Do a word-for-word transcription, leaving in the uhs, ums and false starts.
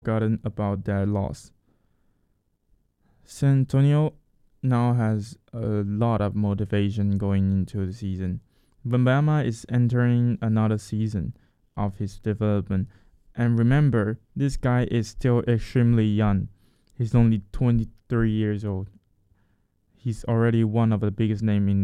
forgotten about that loss. San Antonio now has a lot of motivation going into the season. Wembanyama is entering another season of his development. And remember, this guy is still extremely young. He's only twenty-three years old. He's already one of the biggest names in